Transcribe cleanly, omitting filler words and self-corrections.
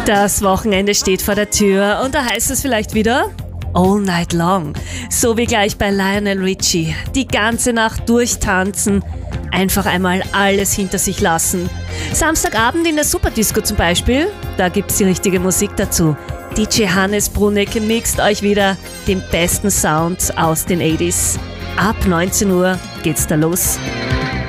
Das Wochenende steht vor der Tür und da heißt es vielleicht wieder All Night Long. So wie gleich bei Lionel Richie. Die ganze Nacht durchtanzen, einfach einmal alles hinter sich lassen. Samstagabend in der Superdisco zum Beispiel, da gibt's die richtige Musik dazu. DJ Hannes Brunecke mixt euch wieder den besten Sound aus den 80s. Ab 19 Uhr geht's da los.